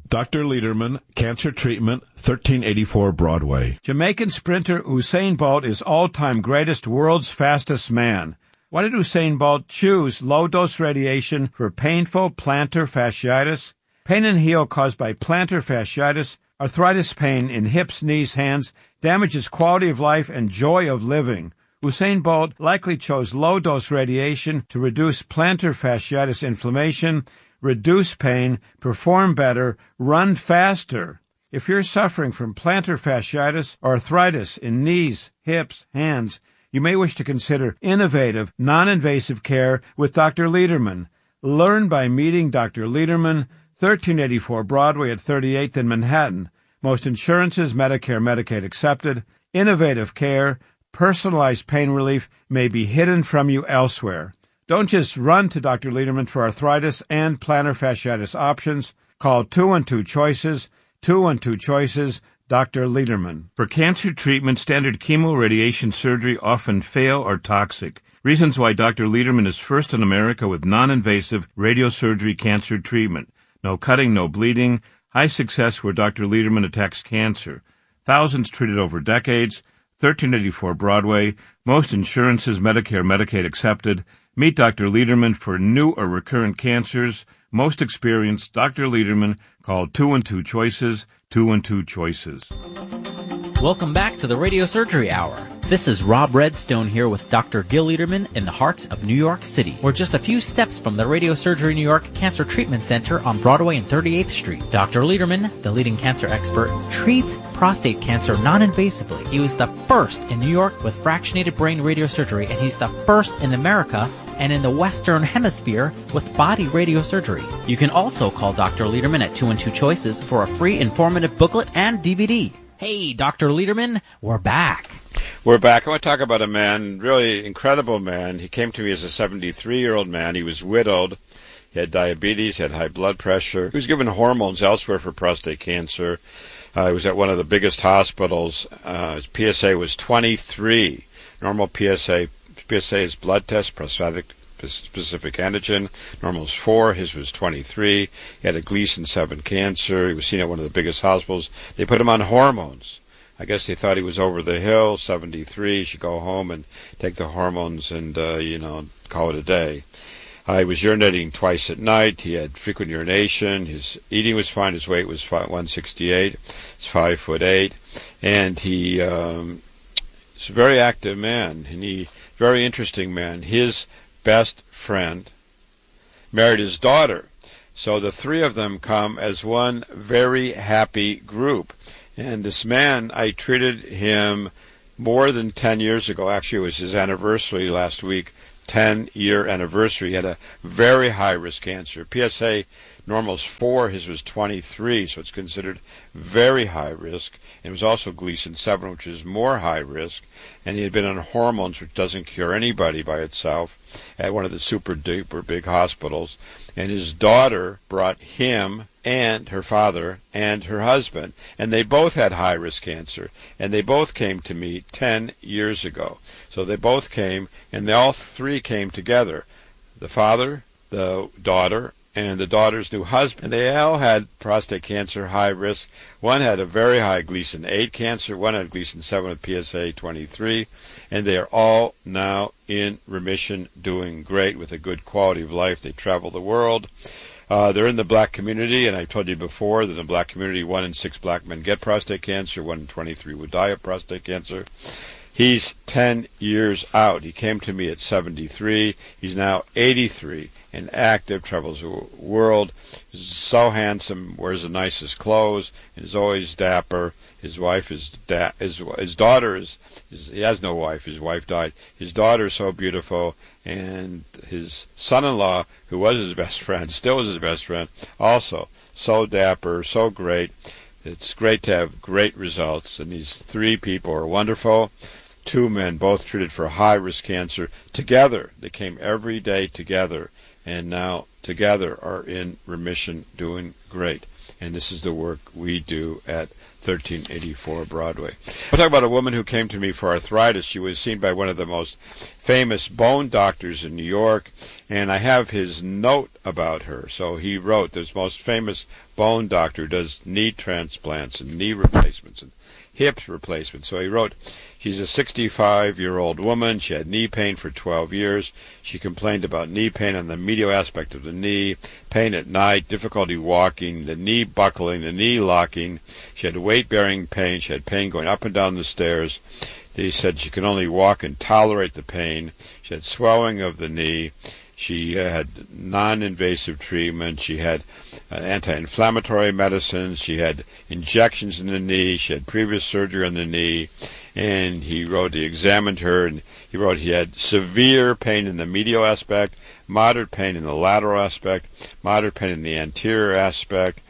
Dr. Lederman, Cancer Treatment, 1384 Broadway. Jamaican sprinter Usain Bolt is all-time greatest, world's fastest man. Why did Usain Bolt choose low-dose radiation for painful plantar fasciitis? Pain and heel caused by plantar fasciitis, arthritis pain in hips, knees, hands, damages quality of life and joy of living. Usain Bolt likely chose low-dose radiation to reduce plantar fasciitis inflammation, reduce pain, perform better, run faster. If you're suffering from plantar fasciitis or arthritis in knees, hips, hands, you may wish to consider innovative, non-invasive care with Dr. Lederman. Learn by meeting Dr. Lederman, 1384 Broadway at 38th in Manhattan. Most insurances, Medicare, Medicaid accepted. Innovative care, personalized pain relief may be hidden from you elsewhere. Don't just run to Dr. Lederman for arthritis and plantar fasciitis options. Call 212-CHOICES, 212-CHOICES, Dr. Lederman. For cancer treatment, standard chemoradiation surgery often fail or toxic. Reasons why Dr. Lederman is first in America with non-invasive radiosurgery cancer treatment. No cutting, no bleeding. High success where Dr. Lederman attacks cancer. Thousands treated over decades. 1384 Broadway. Most insurances, Medicare, Medicaid accepted. Meet Dr. Lederman for new or recurrent cancers. Most experienced, Dr. Lederman. Call 212-CHOICES, 212-CHOICES. Welcome back to the Radio Surgery Hour. This is Rob Redstone here with Dr. Gil Lederman in the heart of New York City. We're just a few steps from the Radio Surgery New York Cancer Treatment Center on Broadway and 38th Street. Dr. Lederman, the leading cancer expert, treats prostate cancer non-invasively. He was the first in New York with fractionated brain radiosurgery, and he's the first in America and in the Western Hemisphere with body radiosurgery. You can also call Dr. Lederman at 212-CHOICES for a free informative booklet and DVD. Hey, Dr. Lederman, we're back. We're back. I want to talk about a man, really incredible man. He came to me as a 73-year-old man. He was widowed. He had diabetes, he had high blood pressure. He was given hormones elsewhere for prostate cancer. He was at one of the biggest hospitals. His PSA was 23. Normal PSA is blood test, prostatic specific antigen. Normal is 4. His was 23. He had a Gleason 7 cancer. He was seen at one of the biggest hospitals. They put him on hormones. I guess they thought he was over the hill, 73. He should go home and take the hormones and, call it a day. He was urinating twice at night. He had frequent urination. His eating was fine. His weight was 168. He's 5'8", and he is a very active man, and very interesting man. His best friend married his daughter, so the three of them come as one very happy group. And this man, I treated him more than 10 years ago. Actually, it was his anniversary last week, 10-year anniversary. He had a very high-risk cancer. PSA normal is 4. His was 23, so it's considered very high risk. And it was also Gleason 7, which is more high risk. And he had been on hormones, which doesn't cure anybody by itself, at one of the super-duper big hospitals. And his daughter brought him and her father and her husband, and they both had high-risk cancer, and they both came to me 10 years ago. So they both came, and they all three came together, the father, the daughter, and the daughter's new husband. And they all had prostate cancer, high risk. One had a very high Gleason 8 cancer, one had Gleason 7 with PSA 23, and they are all now in remission, doing great with a good quality of life. They travel the world. They're in the black community, and I told you before that in the black community, 1 in 6 black men get prostate cancer, 1 in 23 would die of prostate cancer. He's 10 years out. He came to me at 73. He's now 83 and active, travels the world. He's so handsome, wears the nicest clothes, and is always dapper. His wife is his daughter is he has no wife. His wife died. His daughter is so beautiful, and his son-in-law, who was his best friend, still is his best friend, also so dapper, so great. It's great to have great results, and these three people are wonderful. 2 men, both treated for high-risk cancer, together. They came every day together, and now together are in remission, doing great. And this is the work we do at 1384 Broadway. I'll talk about a woman who came to me for arthritis. She was seen by one of the most famous bone doctors in New York, and I have his note about her. So he wrote, this most famous bone doctor does knee transplants and knee replacements and hip replacements. So he wrote, she's a 65-year-old woman. She had knee pain for 12 years. She complained about knee pain on the medial aspect of the knee, pain at night, difficulty walking, the knee buckling, the knee locking. She had weight-bearing pain. She had pain going up and down the stairs. He said she could only walk and tolerate the pain. She had swelling of the knee. She had non-invasive treatment. She had anti-inflammatory medicines. She had injections in the knee. She had previous surgery on the knee. And he wrote, he examined her, and he wrote he had severe pain in the medial aspect, moderate pain in the lateral aspect, moderate pain in the anterior aspect.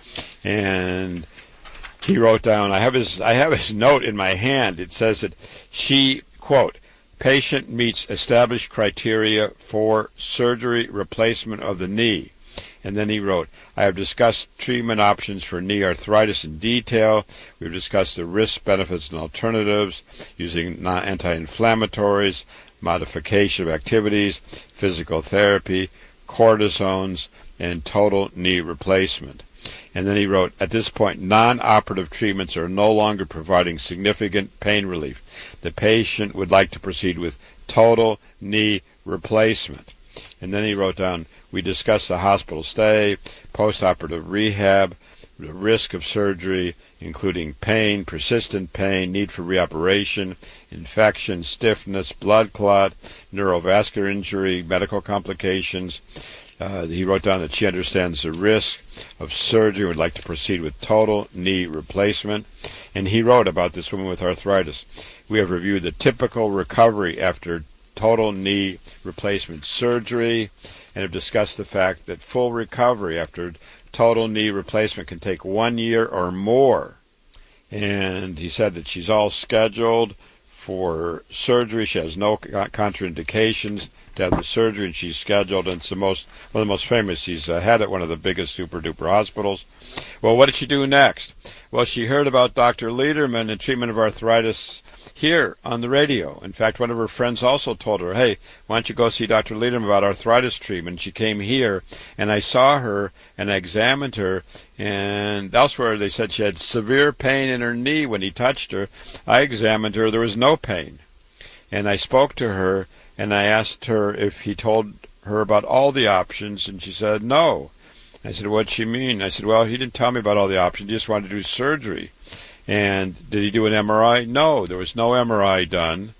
And he wrote down, I have his note in my hand. It says that she, quote, patient meets established criteria for surgery replacement of the knee. And then he wrote, I have discussed treatment options for knee arthritis in detail. We've discussed the risks, benefits, and alternatives using anti-inflammatories, modification of activities, physical therapy, cortisones, and total knee replacement. And then he wrote, at this point, non-operative treatments are no longer providing significant pain relief. The patient would like to proceed with total knee replacement. And then he wrote down, we discussed the hospital stay, post-operative rehab, the risk of surgery, including pain, persistent pain, need for reoperation, infection, stiffness, blood clot, neurovascular injury, medical complications. He wrote down that she understands the risk of surgery and would like to proceed with total knee replacement. And he wrote about this woman with arthritis. We have reviewed the typical recovery after total knee replacement surgery and have discussed the fact that full recovery after total knee replacement can take 1 year or more. And he said that she's all scheduled for surgery. She has no contraindications to have the surgery, and she's scheduled, and it's one of the most famous she's had at one of the biggest super-duper hospitals. Well, what did she do next? Well, she heard about Dr. Lederman and treatment of arthritis here on the radio. In fact, one of her friends also told her, hey, why don't you go see Dr. Lederman about arthritis treatment? She came here, and I saw her, and I examined her, and elsewhere they said she had severe pain in her knee when he touched her. I examined her. There was no pain. And I spoke to her, and I asked her if he told her about all the options, and she said no. I said, what'd she mean? I said, well, he didn't tell me about all the options. He just wanted to do surgery. And did he do an MRI? No, there was no MRI done.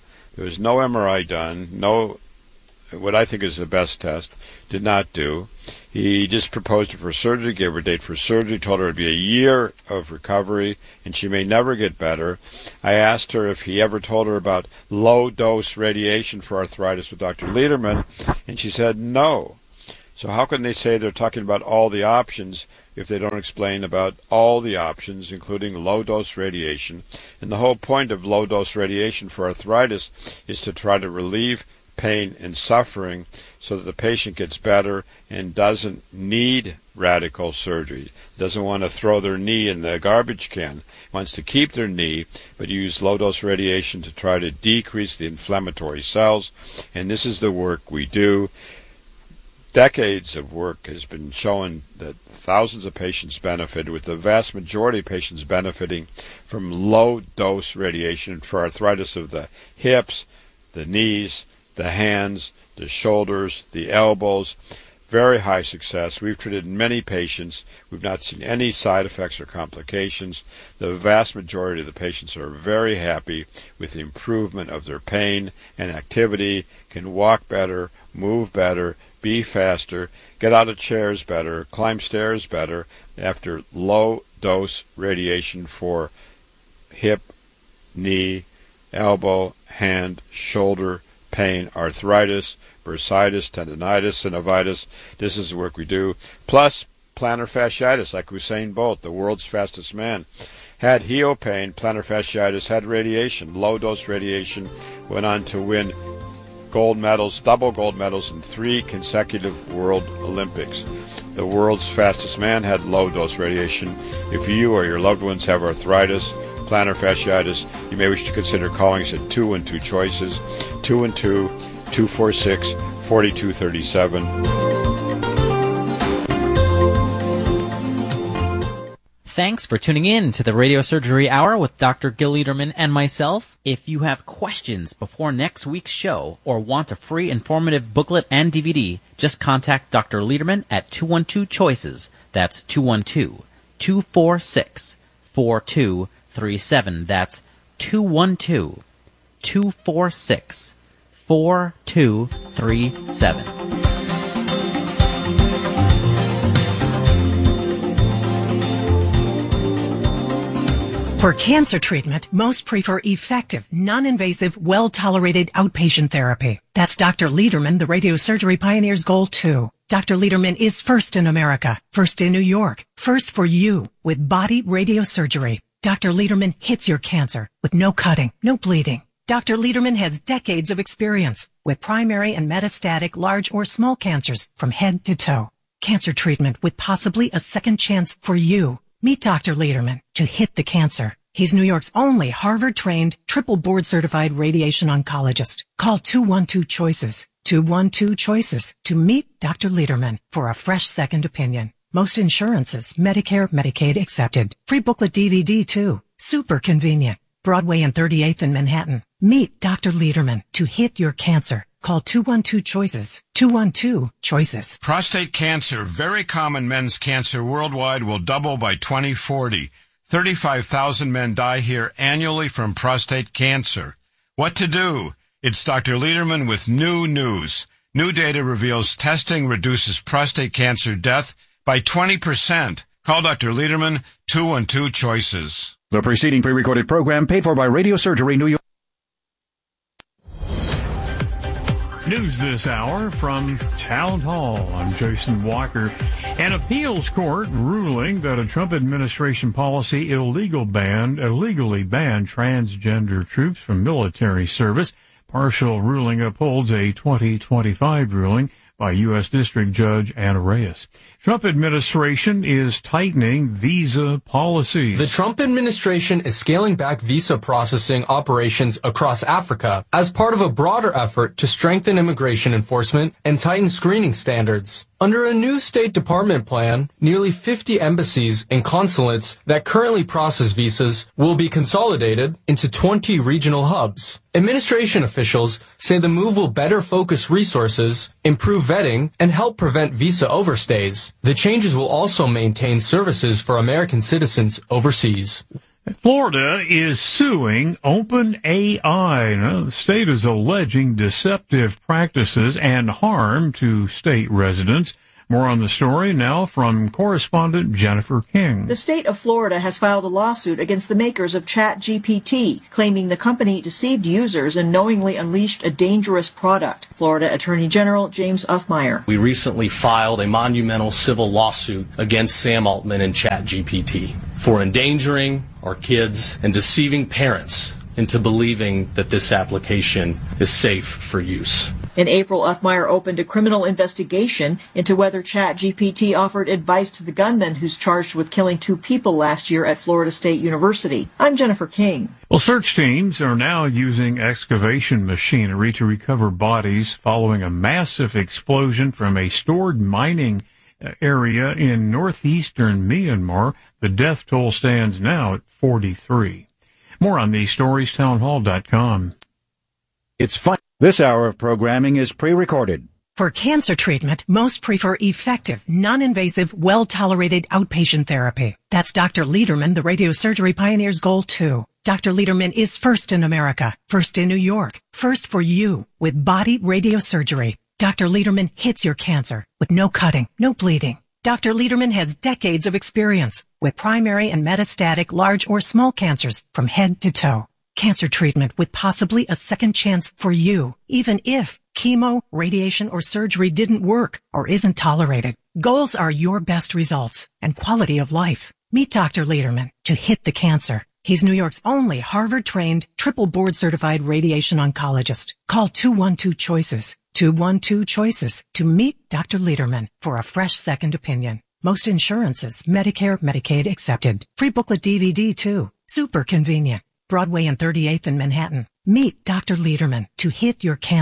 No, what I think is the best test, did not do. He just proposed it for surgery, gave her a date for surgery, told her it would be a year of recovery, and she may never get better. I asked her if he ever told her about low-dose radiation for arthritis with Dr. Lederman, and she said no. So how can they say they're talking about all the options if they don't explain about all the options, including low-dose radiation? And the whole point of low-dose radiation for arthritis is to try to relieve pain and suffering so that the patient gets better and doesn't need radical surgery, doesn't want to throw their knee in the garbage can, wants to keep their knee, but use low-dose radiation to try to decrease the inflammatory cells. And this is the work we do. Decades of work has been showing that thousands of patients benefited, with the vast majority of patients benefiting from low-dose radiation for arthritis of the hips, the knees, the hands, the shoulders, the elbows. Very high success. We've treated many patients. We've not seen any side effects or complications. The vast majority of the patients are very happy with the improvement of their pain and activity, can walk better, move better, be faster, get out of chairs better, climb stairs better after low-dose radiation for hip, knee, elbow, hand, shoulder pain, arthritis, bursitis, tendonitis, synovitis. This is the work we do. Plus plantar fasciitis, like Usain Bolt, the world's fastest man, had heel pain, plantar fasciitis, had radiation, low-dose radiation, went on to win gold medals, double gold medals in 3 consecutive World Olympics. The world's fastest man had low-dose radiation. If you or your loved ones have arthritis, plantar fasciitis, you may wish to consider calling us at 212 Choices, 212 246-4237. Thanks for tuning in to the Radio Surgery Hour with Dr. Gil Lederman and myself. If you have questions before next week's show or want a free informative booklet and DVD, just contact Dr. Lederman at 212-CHOICES. That's 212-246-4237. That's 212-246-4237. For cancer treatment, most prefer effective, non-invasive, well-tolerated outpatient therapy. That's Dr. Lederman, the radiosurgery pioneer's goal too. Dr. Lederman is first in America, first in New York, first for you with body radiosurgery. Dr. Lederman hits your cancer with no cutting, no bleeding. Dr. Lederman has decades of experience with primary and metastatic large or small cancers from head to toe. Cancer treatment with possibly a second chance for you. Meet Dr. Lederman to hit the cancer. He's New York's only Harvard-trained, triple board-certified radiation oncologist. Call 212-CHOICES, 212-CHOICES to meet Dr. Lederman for a fresh second opinion. Most insurances, Medicare, Medicaid accepted. Free booklet DVD too. Super convenient. Broadway and 38th in Manhattan. Meet Dr. Lederman to hit your cancer. Call 212-CHOICES, 212-CHOICES. Prostate cancer, very common men's cancer worldwide, will double by 2040. 35,000 men die here annually from prostate cancer. What to do? It's Dr. Lederman with new news. New data reveals testing reduces prostate cancer death by 20%. Call Dr. Lederman, 212-CHOICES. The preceding pre-recorded program paid for by Radio Surgery New York. News this hour from Town Hall. I'm Jason Walker. An appeals court ruling that a Trump administration policy illegally banned transgender troops from military service. Partial ruling upholds a 2025 ruling by U.S. District Judge Anna Reyes. Trump administration is tightening visa policies. The Trump administration is scaling back visa processing operations across Africa as part of a broader effort to strengthen immigration enforcement and tighten screening standards. Under a new State Department plan, nearly 50 embassies and consulates that currently process visas will be consolidated into 20 regional hubs. Administration officials say the move will better focus resources, improve vetting, and help prevent visa overstays. The changes will also maintain services for American citizens overseas. Florida is suing OpenAI. Now, the state is alleging deceptive practices and harm to state residents. More on the story now from correspondent Jennifer King. The state of Florida has filed a lawsuit against the makers of ChatGPT, claiming the company deceived users and knowingly unleashed a dangerous product. Florida Attorney General James Uffmeyer. We recently filed a monumental civil lawsuit against Sam Altman and ChatGPT for endangering our kids and deceiving parents into believing that this application is safe for use. In April, Uffmeyer opened a criminal investigation into whether ChatGPT offered advice to the gunman who's charged with killing 2 people last year at Florida State University. I'm Jennifer King. Well, search teams are now using excavation machinery to recover bodies following a massive explosion from a stored mining area in northeastern Myanmar. The death toll stands now at 43. More on these stories, townhall.com. It's fun. This hour of programming is pre-recorded. For cancer treatment, most prefer effective, non-invasive, well-tolerated outpatient therapy. That's Dr. Lederman, the radiosurgery pioneer's goal too. Dr. Lederman is first in America, first in New York, first for you with body radiosurgery. Dr. Lederman hits your cancer with no cutting, no bleeding. Dr. Lederman has decades of experience with primary and metastatic large or small cancers from head to toe. Cancer treatment with possibly a second chance for you, even if chemo, radiation, or surgery didn't work or isn't tolerated. Goals are your best results and quality of life. Meet Dr. Lederman to hit the cancer. He's New York's only Harvard-trained, triple board-certified radiation oncologist. Call 212-CHOICES, 212-CHOICES to meet Dr. Lederman for a fresh second opinion. Most insurances, Medicare, Medicaid accepted. Free booklet DVD too. Super convenient. Broadway and 38th in Manhattan. Meet Dr. Lederman to hit your cancer.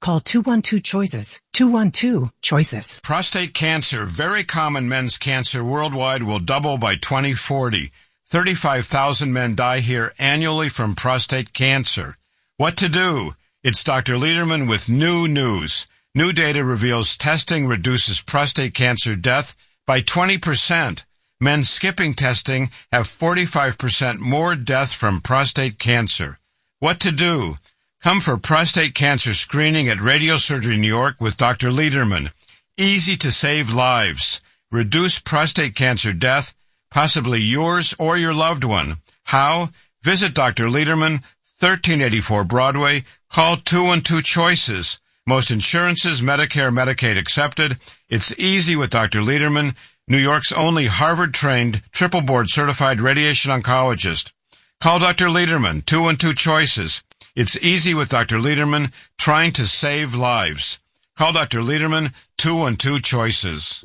Call 212-CHOICES. 212-CHOICES. Prostate cancer, very common men's cancer worldwide, will double by 2040. 35,000 men die here annually from prostate cancer. What to do? It's Dr. Lederman with new news. New data reveals testing reduces prostate cancer death by 20%. Men skipping testing have 45% more death from prostate cancer. What to do? Come for prostate cancer screening at Radiosurgery New York with Dr. Lederman. Easy to save lives. Reduce prostate cancer death, possibly yours or your loved one. How? Visit Dr. Lederman, 1384 Broadway. Call 212-CHOICES. Most insurances, Medicare, Medicaid accepted. It's easy with Dr. Lederman, New York's only Harvard-trained, triple-board certified radiation oncologist. Call Dr. Lederman, 212-CHOICES. It's easy with Dr. Lederman, trying to save lives. Call Dr. Lederman, 212-CHOICES.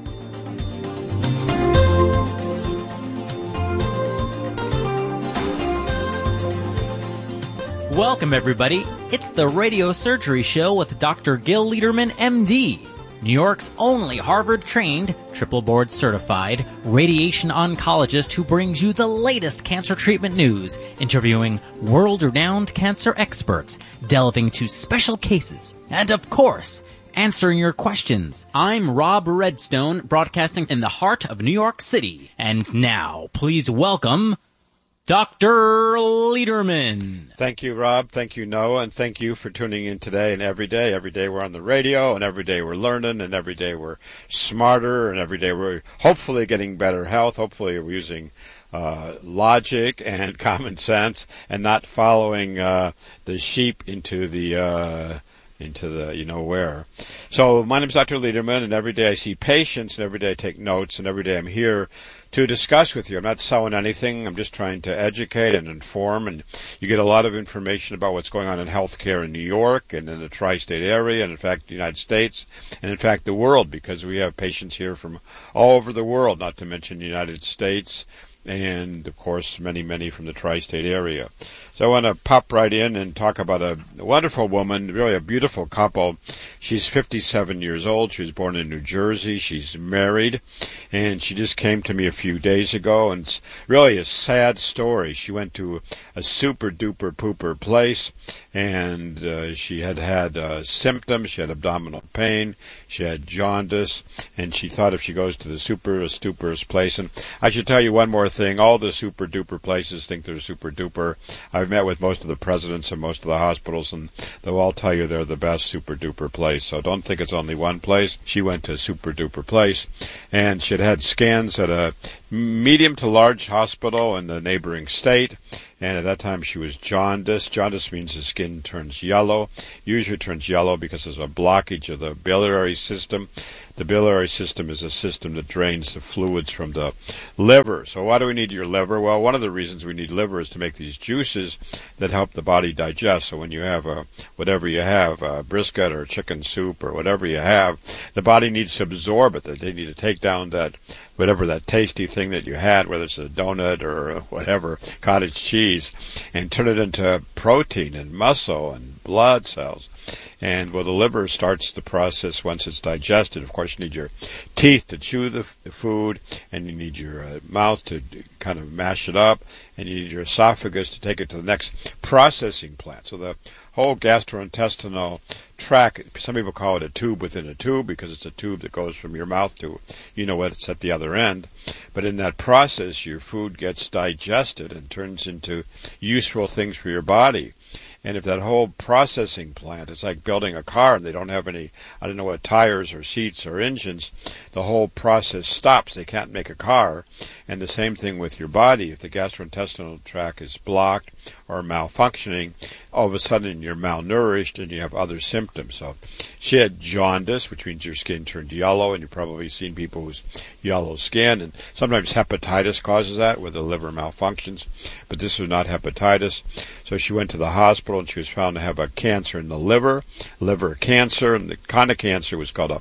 Welcome, everybody. It's the Radio Surgery Show with Dr. Gil Lederman, MD, New York's only Harvard-trained, triple-board certified radiation oncologist who brings you the latest cancer treatment news, interviewing world-renowned cancer experts, delving into special cases, and, of course, answering your questions. I'm Rob Redstone, broadcasting in the heart of New York City. And now, please welcome Dr. Lederman. Thank you, Rob. Thank you, Noah. And thank you for tuning in today and every day. Every day we're on the radio, and every day we're learning, and every day we're smarter, and every day we're hopefully getting better health. Hopefully we're using logic and common sense and not following the sheep into the you know where. So my name is Dr. Lederman, and every day I see patients, and every day I take notes, and every day I'm here to discuss with you. I'm not selling anything. I'm just trying to educate and inform, and you get a lot of information about what's going on in healthcare in New York and in the tri-state area, and in fact the United States, and in fact the world, because we have patients here from all over the world, not to mention the United States, and of course many, many from the tri-state area. So I want to pop right in and talk about a wonderful woman, really a beautiful couple. She's 57 years old. She was born in New Jersey. She's married, and she just came to me a few days ago, and it's really a sad story. She went to a super-duper pooper place, and she had symptoms. She had abdominal pain. She had jaundice, and she thought if she goes to the super-duperest place, and I should tell you one more thing. All the super-duper places think they're super-duper. I've met with most of the presidents of most of the hospitals, and they'll all tell you they're the best super-duper place. So don't think it's only one place. She went to a super-duper place, and she had scans at a medium to large hospital in the neighboring state, and at that time she was jaundiced. Jaundice means the skin turns yellow. Usually turns yellow because there's a blockage of the biliary system. The biliary system is a system that drains the fluids from the liver. So why do we need your liver? Well, one of the reasons we need liver is to make these juices that help the body digest. So when you have whatever you have, brisket or chicken soup or whatever you have, the body needs to absorb it. They need to take down that whatever that tasty thing that you had, whether it's a donut or whatever, cottage cheese, and turn it into protein and muscle and blood cells. And well, the liver starts the process once it's digested. Of course, you need your teeth to chew the food, and you need your mouth to kind of mash it up, and you need your esophagus to take it to the next processing plant. So the whole gastrointestinal tract, some people call it a tube within a tube because it's a tube that goes from your mouth to, you know, what's at the other end. But in that process, your food gets digested and turns into useful things for your body. And if that whole processing plant, it's like building a car and they don't have any, I don't know what, tires or seats or engines, the whole process stops. They can't make a car. And the same thing with your body. If the gastrointestinal tract is blocked or malfunctioning, all of a sudden you're malnourished and you have other symptoms. So she had jaundice, which means your skin turned yellow, and you've probably seen people with yellow skin. And sometimes hepatitis causes that, where the liver malfunctions. But this was not hepatitis. So she went to the hospital, and she was found to have a cancer in the liver cancer, and the kind of cancer was called a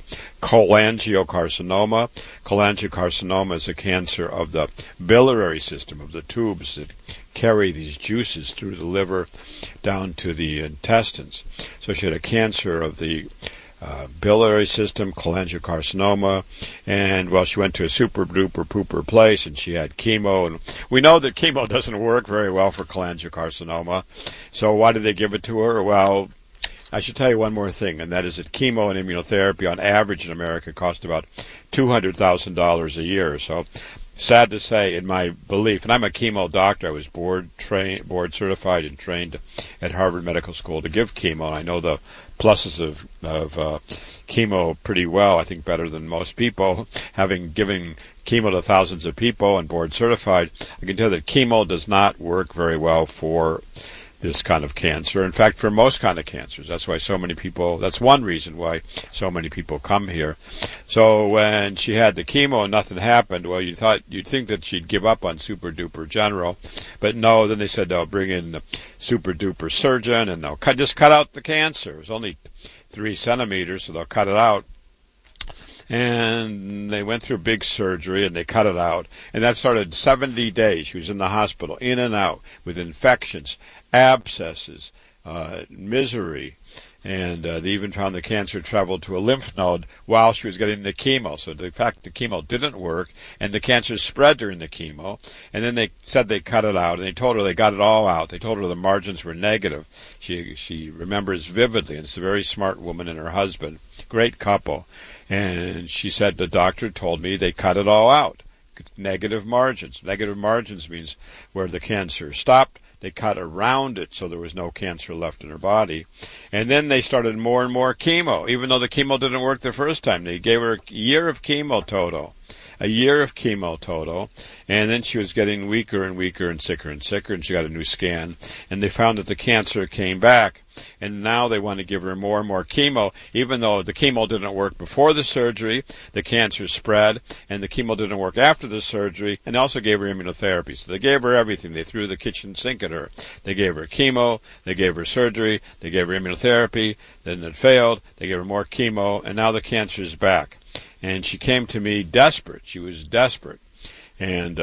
cholangiocarcinoma. Cholangiocarcinoma is a cancer of the biliary system, of the tubes that carry these juices through the liver down to the intestines. So she had a cancer of the biliary system, cholangiocarcinoma, and she went to a super duper pooper place and she had chemo, and we know that chemo doesn't work very well for cholangiocarcinoma. So why did they give it to her? Well, I should tell you one more thing, and that is that chemo and immunotherapy on average in America cost about $200,000 a year. So sad to say, in my belief, and I'm a chemo doctor, I was board certified and trained at Harvard Medical School to give chemo. I know the pluses of chemo pretty well, I think better than most people. Having given chemo to thousands of people and board certified, I can tell that chemo does not work very well for this kind of cancer. In fact, for most kind of cancers. That's why so many people, that's one reason why so many people come here. So when she had the chemo and nothing happened, well, you'd think that she'd give up on Super Duper General, but no, then they said they'll bring in the Super Duper Surgeon and they'll just cut out the cancer. It was only 3 centimeters, so they'll cut it out. And they went through big surgery and they cut it out. And that started 70 days. She was in the hospital, in and out, with infections, abscesses, misery. And they even found the cancer traveled to a lymph node while she was getting the chemo. So the fact the chemo didn't work, and the cancer spread during the chemo. And then they said they cut it out, and they told her they got it all out. They told her the margins were negative. She remembers vividly, and it's a very smart woman and her husband, great couple. And she said, the doctor told me they cut it all out. Negative margins. Negative margins means where the cancer stopped, they cut around it so there was no cancer left in her body. And then they started more and more chemo, even though the chemo didn't work the first time. They gave her a year of chemo total. And then she was getting weaker and weaker and sicker, and she got a new scan, and they found that the cancer came back, and now they want to give her more and more chemo, even though the chemo didn't work before the surgery, the cancer spread, and the chemo didn't work after the surgery, and they also gave her immunotherapy. So they gave her everything. They threw the kitchen sink at her. They gave her chemo, they gave her surgery, they gave her immunotherapy, then it failed, they gave her more chemo, and now the cancer is back. And she came to me desperate. She was desperate. And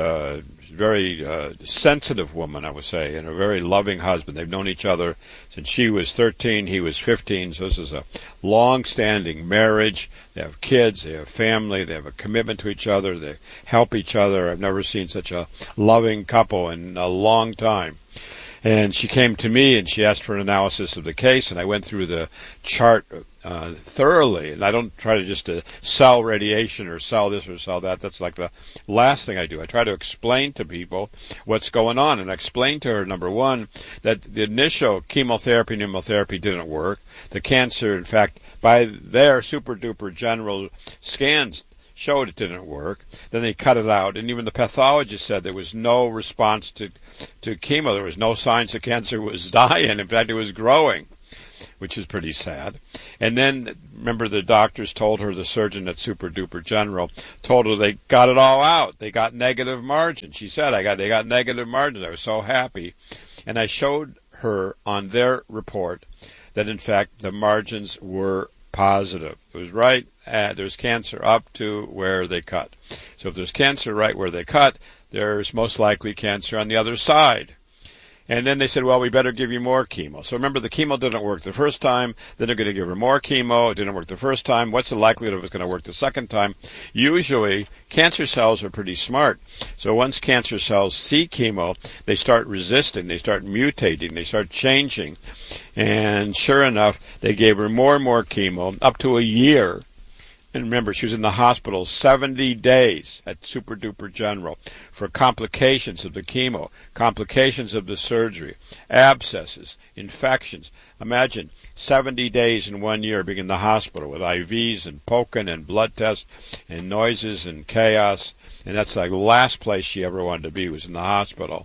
very sensitive woman, I would say, and a very loving husband. They've known each other since she was 13, he was 15. So this is a long-standing marriage. They have kids, they have family, they have a commitment to each other, they help each other. I've never seen such a loving couple in a long time. And she came to me and she asked for an analysis of the case, and I went through the chart thoroughly. And I don't try to just sell radiation or sell this or sell that. That's like the last thing I do. I try to explain to people what's going on. And I explained to her, number one, that the initial chemotherapy and immunotherapy didn't work. The cancer, in fact, by their super duper general scans, showed it didn't work. Then they cut it out, and even the pathologist said there was no response to chemo. There was no signs the cancer was dying. In fact, it was growing, which is pretty sad. And then, remember, the doctors told her, the surgeon at Super Duper General told her they got it all out. They got negative margins. She said, they got negative margins. I was so happy. And I showed her on their report that, in fact, the margins were positive. It was right at, there's cancer up to where they cut. So if there's cancer right where they cut, there's most likely cancer on the other side. And then they said, well, we better give you more chemo. So remember, the chemo didn't work the first time. Then they're going to give her more chemo. It didn't work the first time. What's the likelihood of it's going to work the second time? Usually, cancer cells are pretty smart. So once cancer cells see chemo, they start resisting. They start mutating. They start changing. And sure enough, they gave her more and more chemo, up to a year. And remember, she was in the hospital 70 days at Super Duper General for complications of the chemo, complications of the surgery, abscesses, infections. Imagine 70 days in 1 year being in the hospital with IVs and poking and blood tests and noises and chaos. And that's like the last place she ever wanted to be, was in the hospital.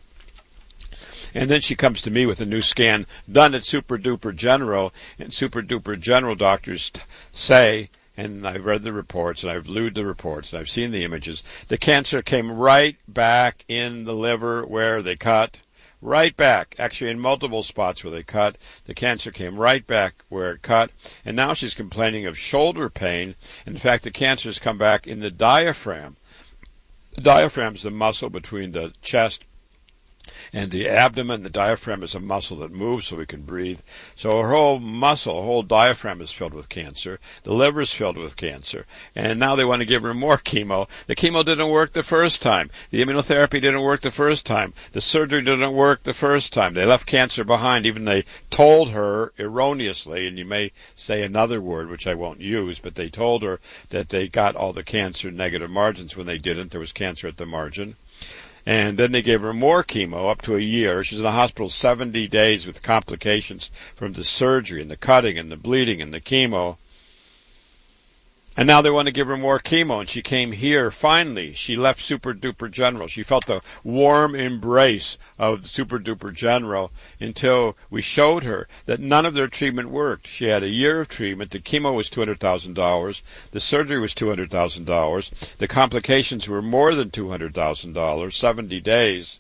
And then she comes to me with a new scan done at Super Duper General, and Super Duper General doctors say, and I've read the reports, and I've viewed the reports, and I've seen the images, the cancer came right back in the liver where they cut, right back, actually in multiple spots where they cut. The cancer came right back where it cut, and now she's complaining of shoulder pain. In fact, the cancer's come back in the diaphragm. The diaphragm is the muscle between the chest And the abdomen, the diaphragm, is a muscle that moves so we can breathe. So her whole muscle, her whole diaphragm is filled with cancer. The liver is filled with cancer. And now they want to give her more chemo. The chemo didn't work the first time. The immunotherapy didn't work the first time. The surgery didn't work the first time. They left cancer behind. Even they told her erroneously, and you may say another word which I won't use, but they told her that they got all the cancer negative margins when they didn't. There was cancer at the margin. And then they gave her more chemo up to a year. She's in the hospital 70 days with complications from the surgery and the cutting and the bleeding and the chemo. And now they want to give her more chemo, and she came here finally. She left Super Duper General. She felt the warm embrace of the Super Duper General until we showed her that none of their treatment worked. She had a year of treatment. The chemo was $200,000. The surgery was $200,000. The complications were more than $200,000. 70 days.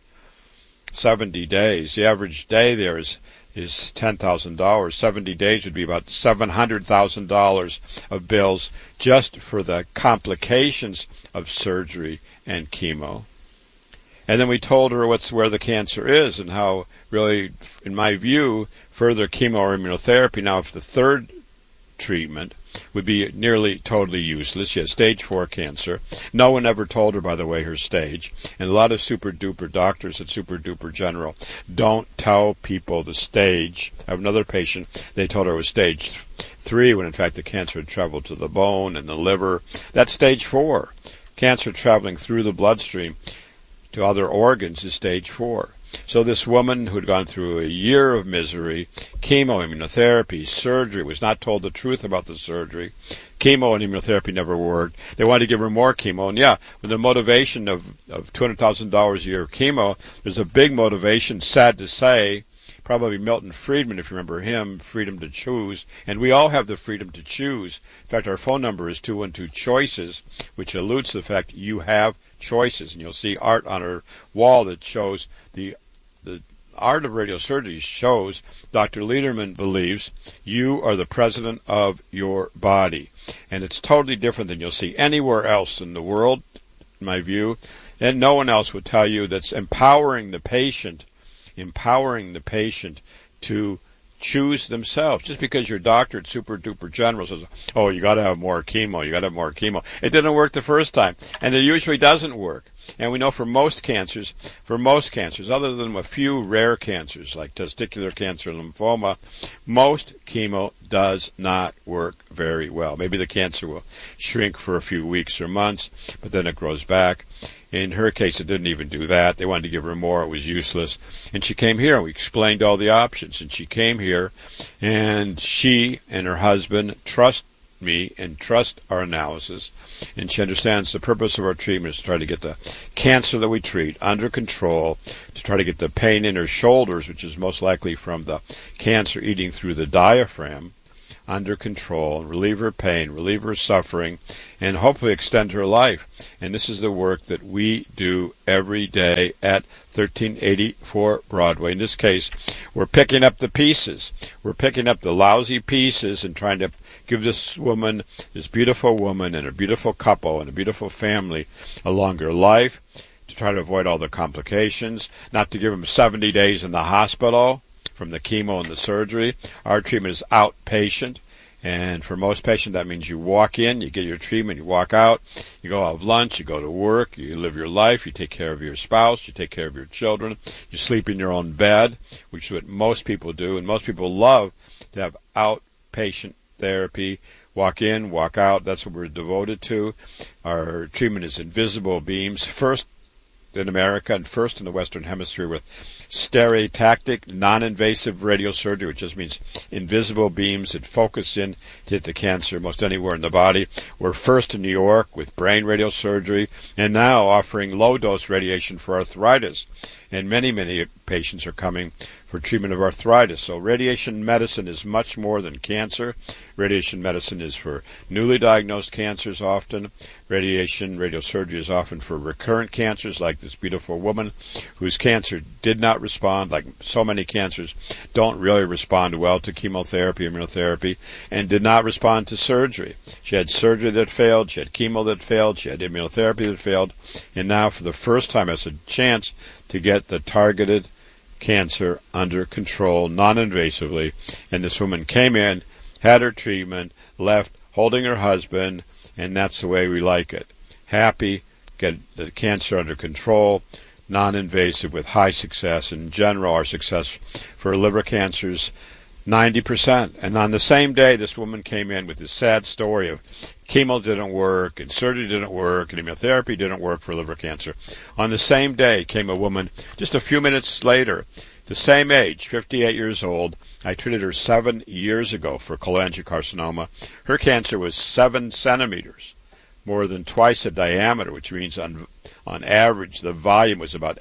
70 days. The average day there is $10,000. 70 days would be about $700,000 of bills just for the complications of surgery and chemo. And then we told her where the cancer is and how really, in my view, further chemo or immunotherapy now for the third treatment would be nearly totally useless. She has stage 4 cancer. No one ever told her, by the way, her stage. And a lot of super duper doctors at Super Duper General don't tell people the stage. I have another patient, they told her it was stage 3 when in fact the cancer had traveled to the bone and the liver. That's stage 4. Cancer traveling through the bloodstream to other organs is stage 4. So this woman who had gone through a year of misery, chemo, immunotherapy, surgery, was not told the truth about the surgery. Chemo and immunotherapy never worked. They wanted to give her more chemo. And yeah, with the motivation of $200,000 a year of chemo, there's a big motivation, sad to say, probably Milton Friedman, if you remember him, freedom to choose. And we all have the freedom to choose. In fact, our phone number is 212-CHOICES, which alludes to the fact you have choices. And you'll see art on our wall that shows the art of radiosurgery shows Dr. Lederman believes you are the president of your body. And it's totally different than you'll see anywhere else in the world, in my view. And no one else would tell you that's empowering the patient to choose themselves. Just because your doctor at Super Duper General says, oh, you got to have more chemo, It didn't work the first time. And it usually doesn't work. And we know for most cancers, other than a few rare cancers like testicular cancer and lymphoma, most chemo does not work very well. Maybe the cancer will shrink for a few weeks or months, but then it grows back. In her case, it didn't even do that. They wanted to give her more. It was useless. And she came here, and we explained all the options. And she came here, and she and her husband trust me and trust our analysis. And she understands the purpose of our treatment is to try to get the cancer that we treat under control, to try to get the pain in her shoulders, which is most likely from the cancer eating through the diaphragm, under control, relieve her pain, relieve her suffering, and hopefully extend her life. And this is the work that we do every day at 1384 Broadway. In this case, we're picking up the pieces. We're picking up the lousy pieces and trying to give this woman, this beautiful woman and a beautiful couple and a beautiful family a longer life, to try to avoid all the complications, not to give them 70 days in the hospital from the chemo and the surgery. Our treatment is outpatient, and for most patients that means you walk in, you get your treatment, you walk out, you go have lunch, you go to work, you live your life, you take care of your spouse, you take care of your children, you sleep in your own bed, which is what most people do, and most people love to have outpatient therapy. Walk in, walk out, that's what we're devoted to. Our treatment is invisible beams, first in America and first in the Western Hemisphere with stereotactic, non-invasive radiosurgery, which just means invisible beams that focus in to hit the cancer most anywhere in the body. We're first in New York with brain radiosurgery, and now offering low-dose radiation for arthritis. And many, many patients are coming for treatment of arthritis. So radiation medicine is much more than cancer. Radiation medicine is for newly diagnosed cancers often. Radiosurgery is often for recurrent cancers, like this beautiful woman whose cancer did not respond, like so many cancers, don't really respond well to chemotherapy, immunotherapy, and did not respond to surgery. She had surgery that failed, she had chemo that failed, she had immunotherapy that failed, and now for the first time has a chance to get the targeted cancer under control non-invasively. And this woman came in, had her treatment, left holding her husband, and that's the way we like it. Happy, get the cancer under control, non-invasive with high success. In general, our success for liver cancers, 90%. And on the same day, this woman came in with this sad story of chemo didn't work, and surgery didn't work, and immunotherapy didn't work for liver cancer. On the same day came a woman, just a few minutes later, the same age, 58 years old. I treated her 7 years ago for cholangiocarcinoma. Her cancer was 7 centimeters, more than twice the diameter, which means on average the volume was about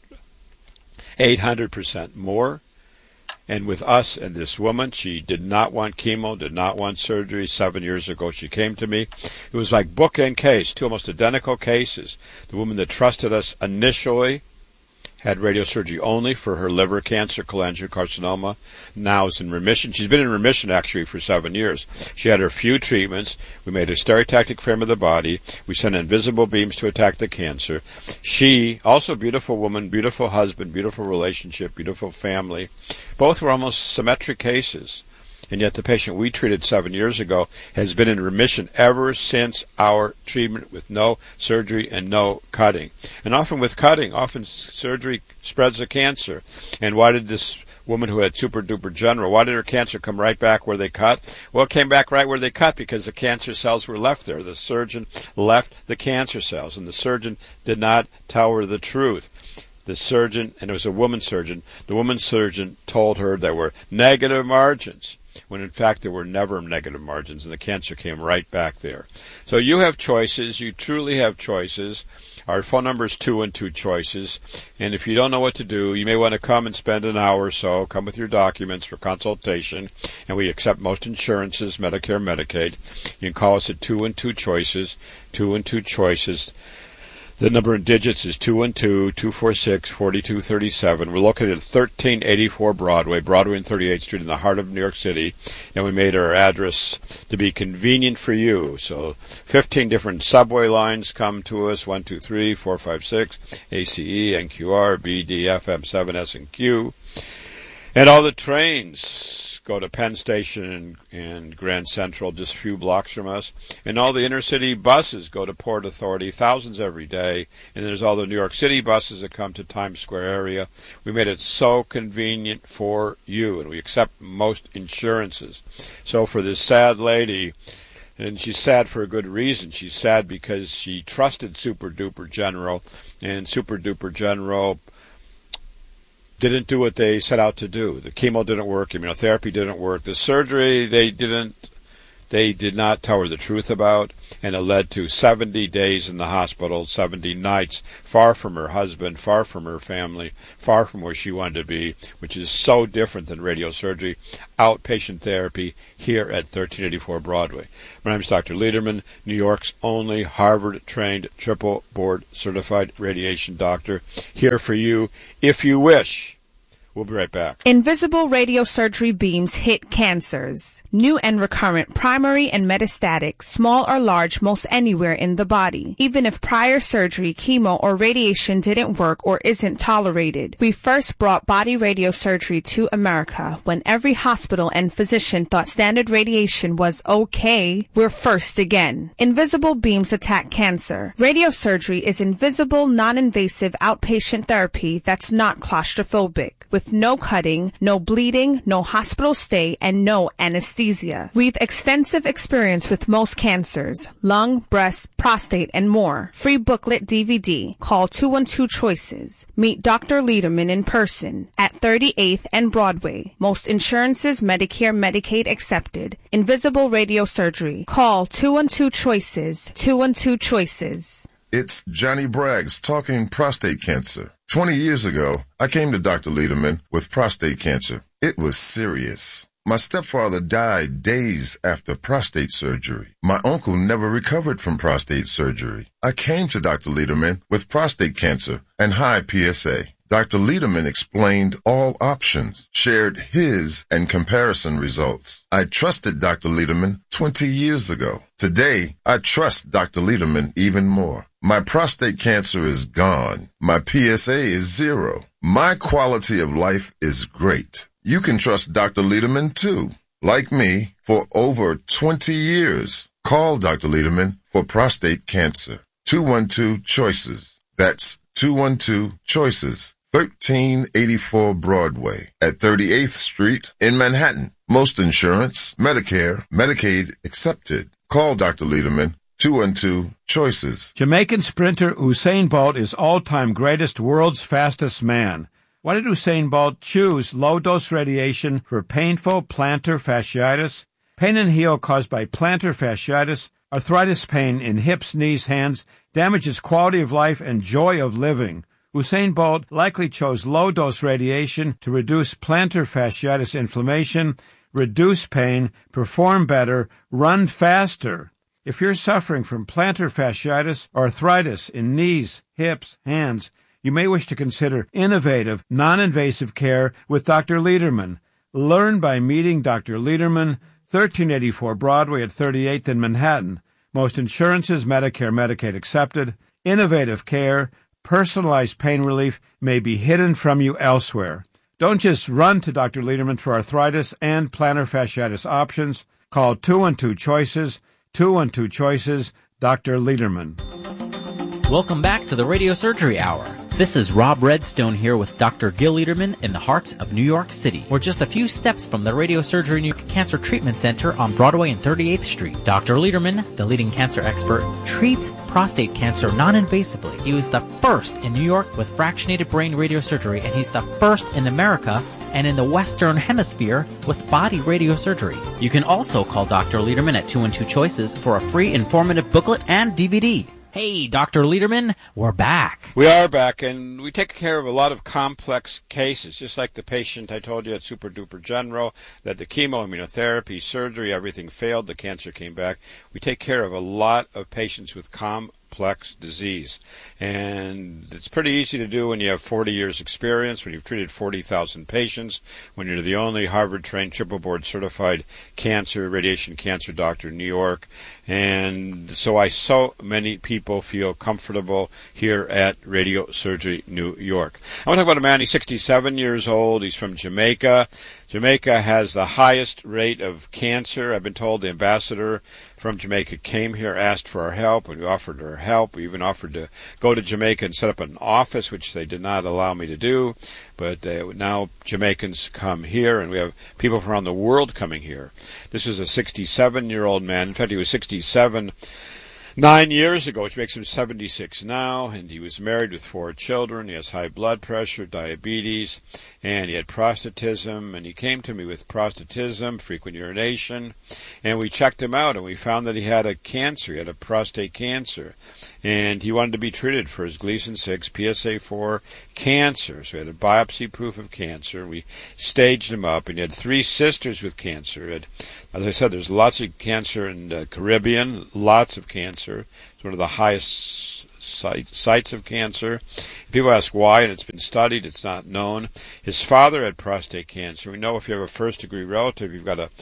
800% more. And with us and this woman, she did not want chemo, did not want surgery. 7 years ago she came to me. It was like bookend case, 2 almost identical cases. The woman that trusted us initially had radiosurgery only for her liver cancer, cholangiocarcinoma, now is in remission. She's been in remission actually for 7 years. She had her few treatments. We made a stereotactic frame of the body. We sent invisible beams to attack the cancer. She, also beautiful woman, beautiful husband, beautiful relationship, beautiful family. Both were almost symmetric cases. And yet the patient we treated 7 years ago has been in remission ever since our treatment with no surgery and no cutting. And often with cutting, often surgery spreads the cancer. And why did this woman who had super-duper general, why did her cancer come right back where they cut? Well, it came back right where they cut because the cancer cells were left there. The surgeon left the cancer cells, and the surgeon did not tell her the truth. The surgeon, and it was a woman surgeon, the woman surgeon told her there were negative margins, when in fact there were never negative margins, and the cancer came right back there. So you have choices. You truly have choices. Our phone number is 212 Choices, and if you don't know what to do, you may want to come and spend an hour or so. Come with your documents for consultation, and we accept most insurances, Medicare, Medicaid. You can call us at 212 Choices, 212 Choices. The number in digits is 212-246-4237. We're located at 1384 Broadway and 38th Street in the heart of New York City, and we made our address to be convenient for you. So 15 different subway lines come to us, 1, 2, 3, 4, 5, 6, ACE, NQR, BD, FM, 7, S, and Q. And all the trains go to Penn Station and Grand Central, just a few blocks from us. And all the inner city buses go to Port Authority, thousands every day. And there's all the New York City buses that come to Times Square area. We made it so convenient for you, and we accept most insurances. So for this sad lady, and she's sad for a good reason. She's sad because she trusted Super Duper General, and Super Duper General didn't do what they set out to do. The chemo didn't work, immunotherapy didn't work, the surgery they did not tell her the truth about, and it led to 70 days in the hospital, 70 nights, far from her husband, far from her family, far from where she wanted to be, which is so different than radiosurgery, outpatient therapy here at 1384 Broadway. My name is Dr. Lederman, New York's only Harvard-trained, triple board-certified radiation doctor, here for you if you wish. We'll be right back. Invisible radiosurgery beams hit cancers. New and recurrent, primary and metastatic, small or large, most anywhere in the body. Even if prior surgery, chemo, or radiation didn't work or isn't tolerated. We first brought body radiosurgery to America when every hospital and physician thought standard radiation was okay. We're first again. Invisible beams attack cancer. Radiosurgery is invisible, non-invasive outpatient therapy that's not claustrophobic. With no cutting, no bleeding, no hospital stay, and no anesthesia. We've extensive experience with most cancers, lung, breast, prostate, and more. Free booklet DVD. Call 212 Choices. Meet Dr. Lederman in person at 38th and Broadway. Most insurances, Medicare, Medicaid accepted. Invisible radiosurgery. Call 212 Choices. 212 Choices. It's Johnny Braggs talking prostate cancer. 20 years ago, I came to Dr. Lederman with prostate cancer. It was serious. My stepfather died days after prostate surgery. My uncle never recovered from prostate surgery. I came to Dr. Lederman with prostate cancer and high PSA. Dr. Lederman explained all options, shared his and comparison results. I trusted Dr. Lederman 20 years ago. Today, I trust Dr. Lederman even more. My prostate cancer is gone. My PSA is 0. My quality of life is great. You can trust Dr. Lederman too. Like me, for over 20 years. Call Dr. Lederman for prostate cancer. 212-CHOICES. That's 212-CHOICES. 1384 Broadway at 38th Street in Manhattan. Most insurance, Medicare, Medicaid accepted. Call Dr. Lederman, 212-CHOICES. Jamaican sprinter Usain Bolt is all-time greatest, world's fastest man. Why did Usain Bolt choose low-dose radiation for painful plantar fasciitis? Pain and heel caused by plantar fasciitis, arthritis pain in hips, knees, hands, damages quality of life and joy of living. Usain Bolt likely chose low-dose radiation to reduce plantar fasciitis inflammation, reduce pain, perform better, run faster. If you're suffering from plantar fasciitis or arthritis in knees, hips, hands, you may wish to consider innovative, non-invasive care with Dr. Lederman. Learn by meeting Dr. Lederman, 1384 Broadway at 38th in Manhattan. Most insurances, Medicare, Medicaid accepted. Innovative care, personalized pain relief may be hidden from you elsewhere. Don't just run to Dr. Lederman for arthritis and plantar fasciitis options. Call 212-CHOICES, 212-CHOICES, Dr. Lederman. Welcome back to the Radio Surgery Hour. This is Rob Redstone here with Dr. Gil Lederman in the heart of New York City. We're just a few steps from the Radio Surgery New Cancer Treatment Center on Broadway and 38th Street. Dr. Lederman, the leading cancer expert, treats prostate cancer non-invasively. He was the first in New York with fractionated brain radiosurgery, and he's the first in America and in the Western Hemisphere with body radiosurgery. You can also call Dr. Lederman at 212-CHOICES for a free informative booklet and DVD. Hey, Dr. Lederman, we're back. We are back, and we take care of a lot of complex cases, just like the patient I told you at Super Duper General, that the chemo, immunotherapy, surgery, everything failed, the cancer came back. We take care of a lot of patients with complex disease, and it's pretty easy to do when you have 40 years experience, when you've treated 40,000 patients, when you're the only Harvard-trained, triple board certified radiation cancer doctor in New York. And so many people feel comfortable here at Radio Surgery New York. I want to talk about a man. He's 67 years old. He's from Jamaica. Jamaica has the highest rate of cancer. I've been told the ambassador from Jamaica came here, asked for our help, and we offered her help. We even offered to go to Jamaica and set up an office, which they did not allow me to do. But now Jamaicans come here, and we have people from around the world coming here. This is a 67-year-old man. In fact, he was 67 9 years ago, which makes him 76 now, and he was married with 4 children. He has high blood pressure, diabetes, and he had prostatism, and he came to me with prostatism, frequent urination, and we checked him out, and we found that he had a cancer. He had a prostate cancer, and he wanted to be treated for his Gleason 6 PSA4 cancer. So he had a biopsy proof of cancer. We staged him up, and he had 3 sisters with cancer. As I said, there's lots of cancer in the Caribbean, lots of cancer. It's one of the highest sites of cancer. People ask why, and it's been studied. It's not known. His father had prostate cancer. We know if you have a first-degree relative, you've got a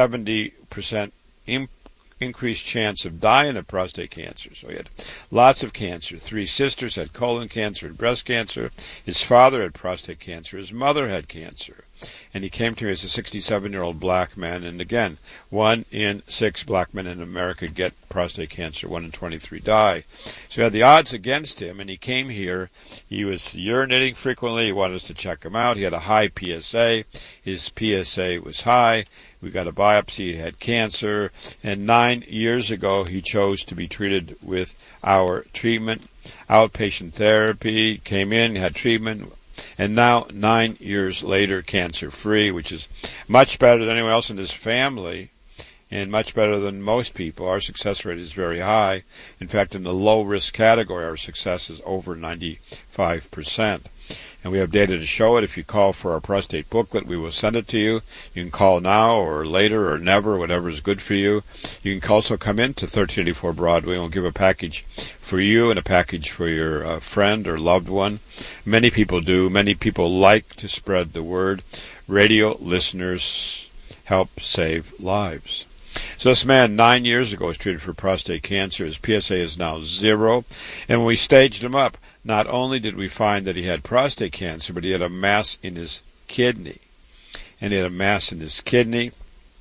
70% increased chance of dying of prostate cancer. So he had lots of cancer. 3 sisters had colon cancer and breast cancer. His father had prostate cancer. His mother had cancer. And he came to me as a 67-year-old black man. And again, 1 in 6 black men in America get prostate cancer. 1 in 23 die. So he had the odds against him, and he came here. He was urinating frequently. He wanted us to check him out. He had a high PSA. His PSA was high. We got a biopsy. He had cancer. And 9 years ago, he chose to be treated with our treatment, outpatient therapy. Came in, had treatment. And now, 9 years later, cancer-free, which is much better than anyone else in his family. and much better than most people. Our success rate is very high. In fact, in the low-risk category, our success is over 95%. And we have data to show it. If you call for our prostate booklet, we will send it to you. You can call now or later or never, whatever is good for you. You can also come into 1384 Broadway, and we'll give a package for you and a package for your friend or loved one. Many people do. Many people like to spread the word. Radio listeners help save lives. So this man 9 years ago was treated for prostate cancer. His PSA is now 0. And when we staged him up, not only did we find that he had prostate cancer, but he had a mass in his kidney. And he had a mass in his kidney.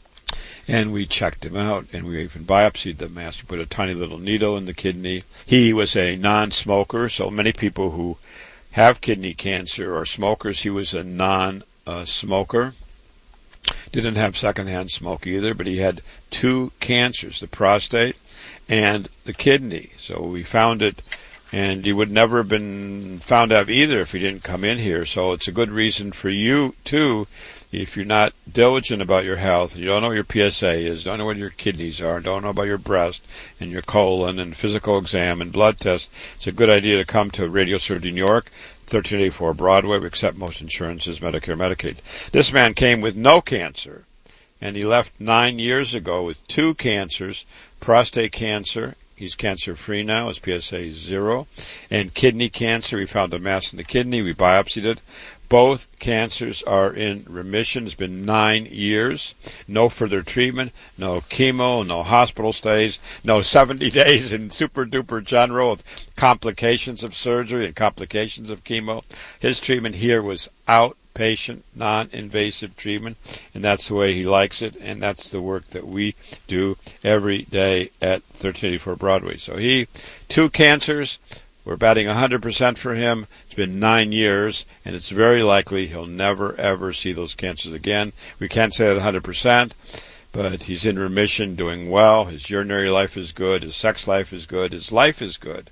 And we checked him out, and we even biopsied the mass. We put a tiny little needle in the kidney. He was a non-smoker, so many people who have kidney cancer are smokers. He was a non-smoker. Didn't have secondhand smoke either, but he had 2 cancers, the prostate and the kidney. So we found it, and he would never have been found out either if he didn't come in here. So it's a good reason for you, too, if you're not diligent about your health, you don't know what your PSA is, don't know what your kidneys are, don't know about your breast and your colon and physical exam and blood test, it's a good idea to come to Radio Surgery New York, 1384 Broadway. We accept most insurances, Medicare, Medicaid. This man came with no cancer, and he left 9 years ago with 2 cancers, prostate cancer. He's cancer-free now. His PSA is 0. And kidney cancer, we found a mass in the kidney. We biopsied it. Both cancers are in remission. It's been 9 years. No further treatment, no chemo, no hospital stays, no 70 days in super-duper general with complications of surgery and complications of chemo. His treatment here was outpatient, non-invasive treatment, and that's the way he likes it, and that's the work that we do every day at 1384 Broadway. So 2 cancers. We're batting 100% for him. It's been 9 years, and it's very likely he'll never, ever see those cancers again. We can't say that 100%, but he's in remission, doing well. His urinary life is good. His sex life is good. His life is good.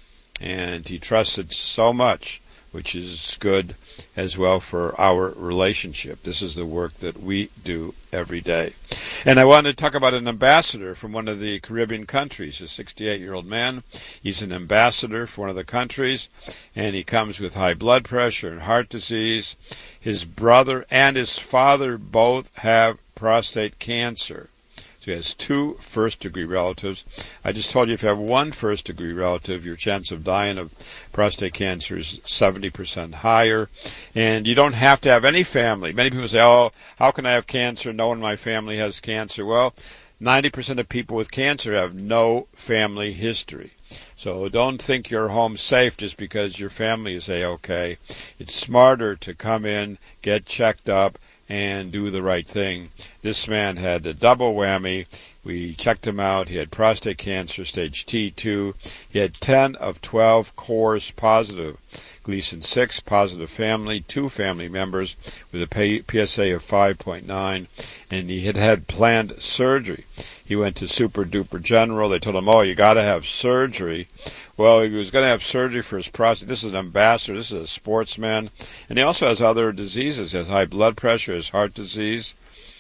And he trusts it so much, which is good as well for our relationship. This is the work that we do every day. And I wanted to talk about an ambassador from one of the Caribbean countries, a 68-year-old man. He's an ambassador for one of the countries, and he comes with high blood pressure and heart disease. His brother and his father both have prostate cancer. So he has 2 first-degree relatives. I just told you if you have 1 first-degree relative, your chance of dying of prostate cancer is 70% higher. And you don't have to have any family. Many people say, oh, how can I have cancer? No one in my family has cancer. Well, 90% of people with cancer have no family history. So don't think you're home safe just because your family is A-OK. It's smarter to come in, get checked up, and do the right thing. This man had a double whammy. We checked him out. He had prostate cancer, stage T2. He had 10 of 12 cores positive. Gleason 6, positive family, 2 family members with a PSA of 5.9, and he had planned surgery. He went to Super Duper General. They told him, oh, you got to have surgery. Well, he was going to have surgery for his prostate. This is an ambassador. This is a sportsman. And he also has other diseases. He has high blood pressure, he has heart disease.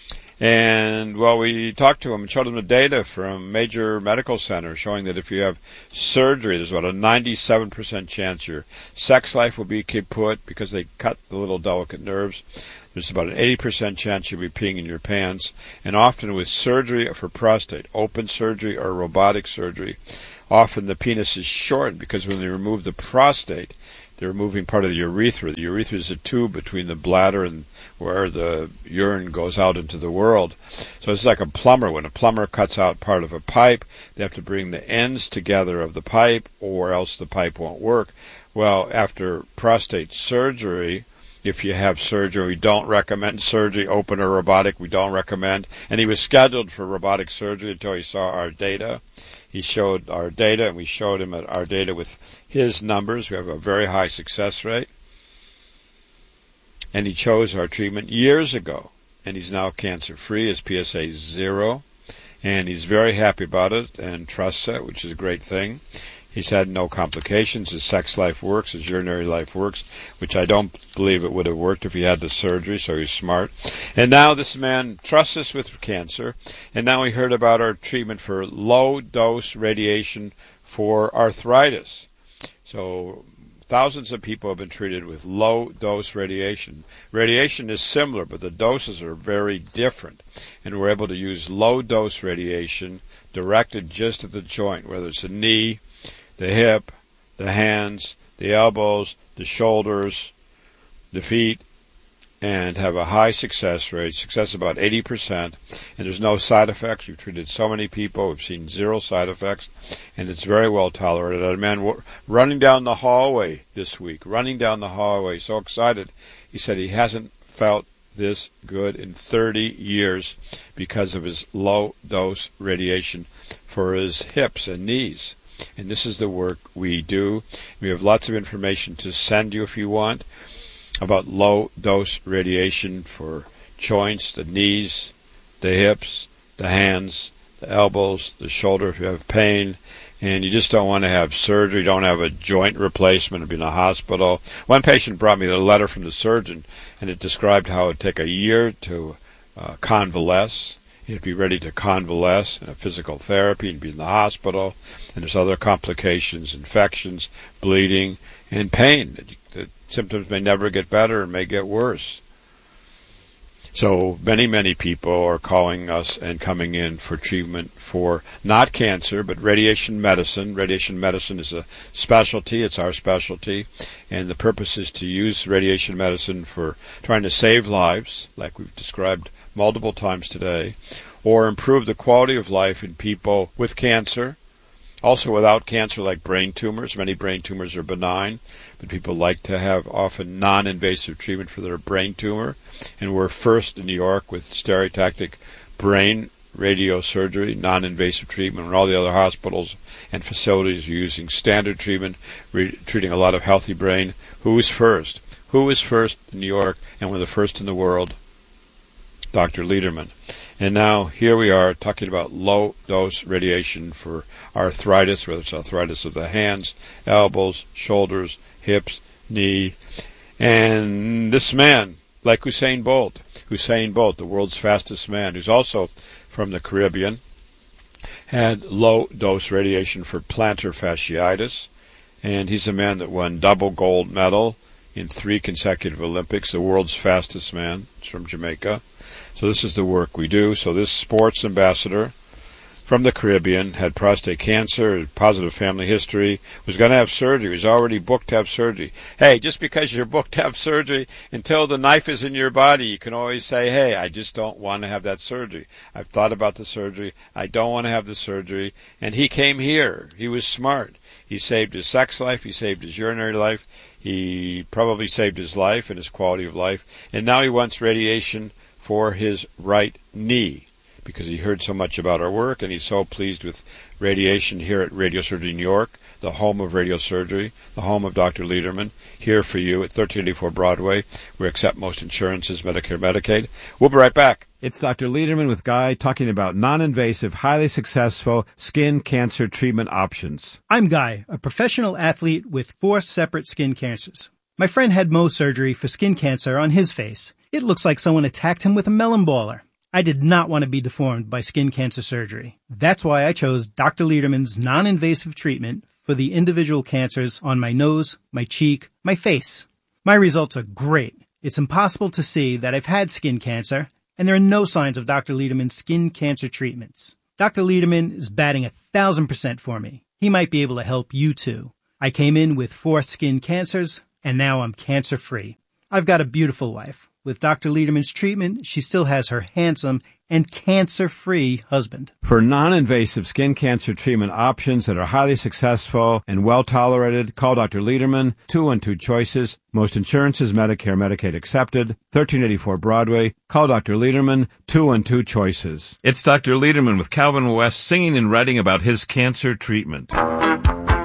And, well, we talked to him and showed him the data from major medical centers showing that if you have surgery, there's about a 97% chance your sex life will be kaput because they cut the little delicate nerves. There's about an 80% chance you'll be peeing in your pants. And often with surgery for prostate, open surgery or robotic surgery, often the penis is shortened because when they remove the prostate, they're removing part of the urethra. The urethra is a tube between the bladder and where the urine goes out into the world. So it's like a plumber. When a plumber cuts out part of a pipe, they have to bring the ends together of the pipe or else the pipe won't work. Well, after prostate surgery, if you have surgery, we don't recommend surgery, open or robotic, we don't recommend. And he was scheduled for robotic surgery until he saw our data. He showed our data, and we showed him our data with his numbers. We have a very high success rate. And he chose our treatment years ago, and he's now cancer-free. His PSA is 0, and he's very happy about it and trusts it, which is a great thing. He's had no complications. His sex life works. His urinary life works, which I don't believe it would have worked if he had the surgery, so he's smart. And now this man trusts us with cancer, and now we heard about our treatment for low-dose radiation for arthritis. So thousands of people have been treated with low-dose radiation. Radiation is similar, but the doses are very different. And we're able to use low-dose radiation directed just at the joint, whether it's the knee, the hip, the hands, the elbows, the shoulders, the feet, and have a high success rate. Success about 80%, and there's no side effects. We've treated so many people. We've seen 0 side effects, and it's very well tolerated. I had a man running down the hallway this week, so excited. He said he hasn't felt this good in 30 years because of his low-dose radiation for his hips and knees. And this is the work we do. We have lots of information to send you if you want about low-dose radiation for joints, the knees, the hips, the hands, the elbows, the shoulder if you have pain, and you just don't want to have surgery, don't have a joint replacement or be in a hospital. One patient brought me a letter from the surgeon, and it described how it would take a year to convalesce. He'd be ready to convalesce in a physical therapy and be in the hospital, and there's other complications, infections, bleeding, and pain. The symptoms may never get better and may get worse. So many people are calling us and coming in for treatment for not cancer, but radiation medicine. Radiation medicine is a specialty. It's our specialty. And the purpose is to use radiation medicine for trying to save lives, like we've described multiple times today, or improve the quality of life in people with cancer, also without cancer, like brain tumors. Many brain tumors are benign, but people like to have often non-invasive treatment for their brain tumor. And we're first in New York with stereotactic brain radiosurgery, non-invasive treatment, when all the other hospitals and facilities are using standard treatment, treating a lot of healthy brain. Who is first? Who is first in New York, and we're the first in the world? Dr. Lederman. And now here we are talking about low-dose radiation for arthritis, whether it's arthritis of the hands, elbows, shoulders, hips, knee. And this man, like Usain Bolt, the world's fastest man, who's also from the Caribbean, had low-dose radiation for plantar fasciitis. And he's a man that won double gold medal in 3 consecutive Olympics, the world's fastest man. He's from Jamaica. So this is the work we do. So this sports ambassador from the Caribbean had prostate cancer, positive family history, was going to have surgery, was already booked to have surgery. Hey, just because you're booked to have surgery, until the knife is in your body, you can always say, hey, I just don't want to have that surgery. I've thought about the surgery. I don't want to have the surgery. And he came here. He was smart. He saved his sex life. He saved his urinary life. He probably saved his life and his quality of life. And now he wants radiation for his right knee, because he heard so much about our work, and he's so pleased with radiation here at Radiosurgery New York, the home of radiosurgery, the home of Dr. Lederman, here for you at 1384 Broadway. We accept most insurances, Medicare, Medicaid. We'll be right back. It's Dr. Lederman with Guy talking about non-invasive, highly successful skin cancer treatment options. I'm Guy, a professional athlete with 4 separate skin cancers. My friend had Mohs surgery for skin cancer on his face. It looks like someone attacked him with a melon baller. I did not want to be deformed by skin cancer surgery. That's why I chose Dr. Lederman's non-invasive treatment for the individual cancers on my nose, my cheek, my face. My results are great. It's impossible to see that I've had skin cancer, and there are no signs of Dr. Lederman's skin cancer treatments. Dr. Lederman is batting 1,000% for me. He might be able to help you too. I came in with 4 skin cancers, and now I'm cancer-free. I've got a beautiful wife. With Dr. Lederman's treatment, she still has her handsome and cancer-free husband. For non-invasive skin cancer treatment options that are highly successful and well-tolerated, call Dr. Lederman, 212 Choices. Most insurances, Medicare, Medicaid accepted. 1384 Broadway. Call Dr. Lederman, 212 Choices. It's Dr. Lederman with Calvin West singing and writing about his cancer treatment.